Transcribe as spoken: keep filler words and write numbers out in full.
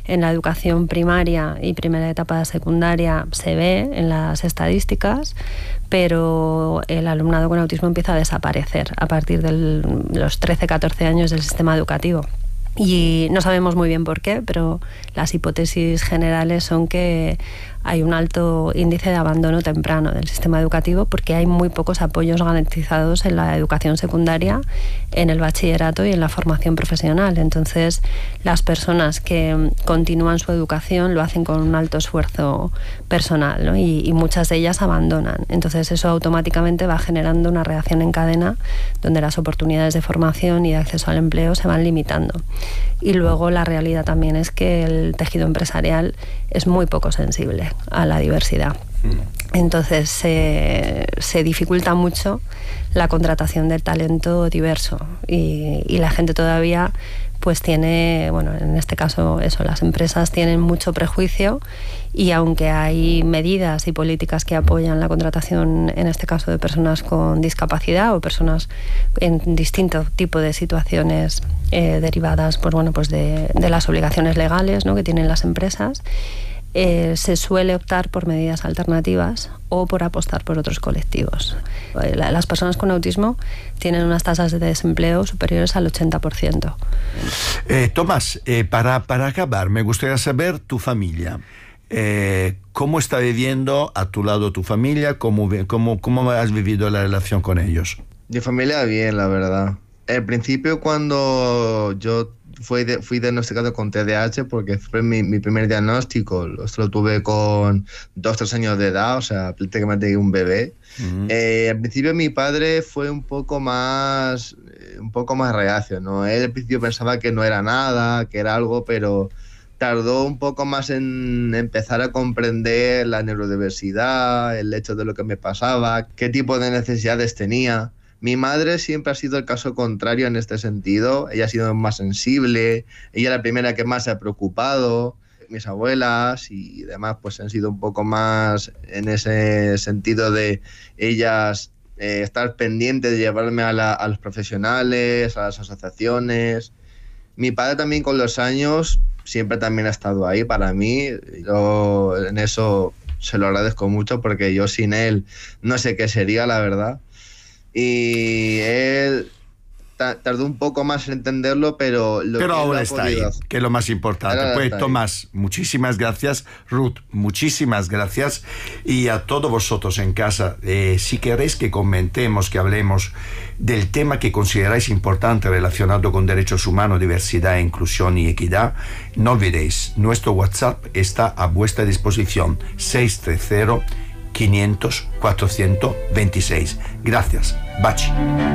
en la educación primaria y primera etapa de secundaria se ve en las estadísticas, pero el alumnado con autismo empieza a desaparecer a partir de los trece catorce años del sistema educativo. Y no sabemos muy bien por qué, pero las hipótesis generales son que hay un alto índice de abandono temprano del sistema educativo porque hay muy pocos apoyos garantizados en la educación secundaria, en el bachillerato y en la formación profesional. Entonces, las personas que continúan su educación lo hacen con un alto esfuerzo personal, ¿no? y, y muchas de ellas abandonan. Entonces, eso automáticamente va generando una reacción en cadena donde las oportunidades de formación y de acceso al empleo se van limitando. Y luego la realidad también es que el tejido empresarial es muy poco sensible a la diversidad. Entonces se, se dificulta mucho la contratación del talento diverso y, y la gente todavía pues tiene, bueno, en este caso eso, las empresas tienen mucho prejuicio y aunque hay medidas y políticas que apoyan la contratación, en este caso de personas con discapacidad o personas en distinto tipo de situaciones eh, derivadas pues, bueno, pues de, de las obligaciones legales, ¿no?, que tienen las empresas, Eh, se suele optar por medidas alternativas o por apostar por otros colectivos. Las personas con autismo tienen unas tasas de desempleo superiores al ochenta por ciento. Eh, Tomás, eh, para, para acabar, me gustaría saber tu familia. Eh, ¿Cómo está viviendo a tu lado tu familia? ¿Cómo, cómo, cómo has vivido la relación con ellos? Mi familia bien, la verdad. Al principio, cuando yo Fui, de, fui diagnosticado con T D A H porque fue mi, mi primer diagnóstico. Esto lo tuve con dos, tres años de edad, o sea, prácticamente un bebé. Uh-huh. Eh, al principio mi padre fue un poco más, un poco más reacio, ¿no? Él al principio pensaba que no era nada, que era algo, pero tardó un poco más en empezar a comprender la neurodiversidad, el hecho de lo que me pasaba, qué tipo de necesidades tenía. Mi madre siempre ha sido el caso contrario en este sentido. Ella ha sido más sensible, ella es la primera que más se ha preocupado. Mis abuelas y demás pues han sido un poco más en ese sentido de ellas eh, estar pendientes de llevarme a, la, a los profesionales, a las asociaciones. Mi padre también con los años siempre también ha estado ahí para mí. Yo en eso se lo agradezco mucho porque yo sin él no sé qué sería, la verdad. Y él tardó un poco más en entenderlo, pero... Lo pero que ahora está ahí, que es lo más importante. Ahora pues Tomás, ahí. Muchísimas gracias. Ruth, muchísimas gracias. Y a todos vosotros en casa, eh, si queréis que comentemos, que hablemos del tema que consideráis importante relacionado con derechos humanos, diversidad, inclusión y equidad, no olvidéis, nuestro WhatsApp está a vuestra disposición, seis tres cero, quinientos, cuatrocientos veintiséis. Gracias. Baci.